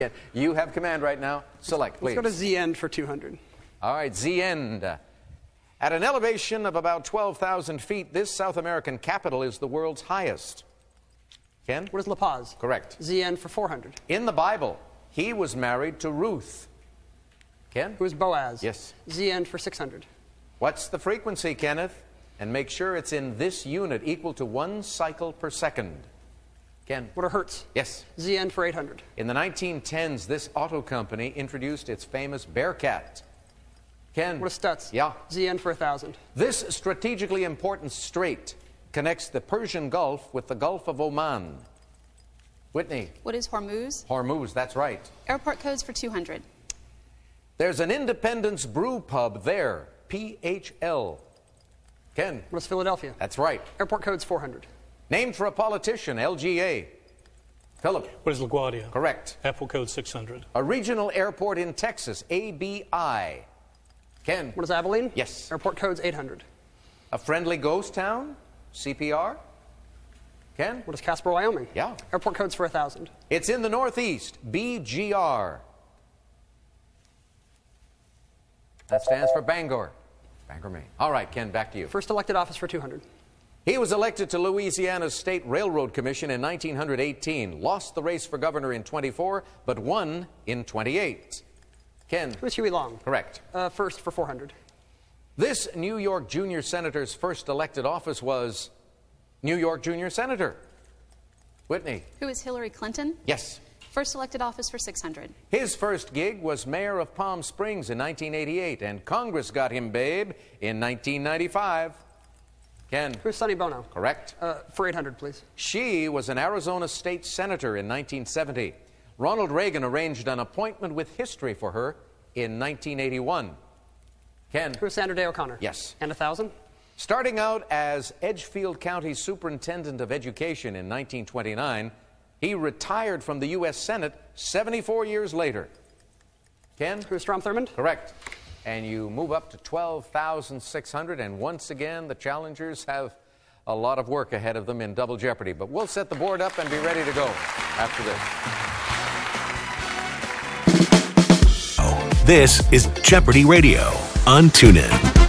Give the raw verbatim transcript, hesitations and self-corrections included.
You have command right now. Select, please. Let's go to Z End for two hundred. All right, Z End. At an elevation of about twelve thousand feet, this South American capital is the world's highest. Ken? What is La Paz? Correct. Z End for four hundred. In the Bible, he was married to Ruth. Ken? Who is Boaz? Yes. Z End for six hundred. What's the frequency, Kenneth? And make sure it's in this unit equal to one cycle per second. Ken? What are hertz? Yes. Z End for eight hundred. In the nineteen tens, this auto company introduced its famous Bearcat. Ken? What is Stutz? Yeah. Z End for one thousand. This strategically important strait connects the Persian Gulf with the Gulf of Oman. Whitney? What is Hormuz? Hormuz, that's right. Airport codes for two hundred. There's an Independence Brew Pub there, P H L. Ken? What is Philadelphia? That's right. Airport codes four hundred. Named for a politician, L G A. Philip? What is LaGuardia? Correct. Airport code six hundred. A regional airport in Texas, A B I. Ken? What is Abilene? Yes. Airport codes eight hundred. A friendly ghost town, C P R. Ken? What is Casper, Wyoming? Yeah. Airport codes for one thousand. It's in the Northeast, B G R. That stands for Bangor. Bangor, Maine. All right, Ken, back to you. First elected office for two hundred. He was elected to Louisiana's State Railroad Commission in nineteen eighteen, lost the race for governor in twenty-four, but won in twenty-eight. Ken? Who is Huey Long? Correct. Uh, first for four hundred. This New York junior senator's first elected office was New York junior senator. Whitney? Who is Hillary Clinton? Yes. First elected office for six hundred. His first gig was mayor of Palm Springs in nineteen eighty-eight, and Congress got him babe in nineteen ninety-five. Ken? Who is Sonny Bono? Correct. Uh, for eight hundred, please. She was an Arizona state senator in nineteen seventy. Ronald Reagan arranged an appointment with history for her in nineteen eighty-one. Ken? Who is Sandra Day O'Connor? Yes. And one thousand? Starting out as Edgefield County Superintendent of Education in nineteen twenty-nine, he retired from the U S Senate seventy-four years later. Ken? Who is Strom Thurmond? Correct. And you move up to twelve thousand six hundred, and once again, the challengers have a lot of work ahead of them in Double Jeopardy. But we'll set the board up and be ready to go after this. This is Jeopardy Radio on TuneIn.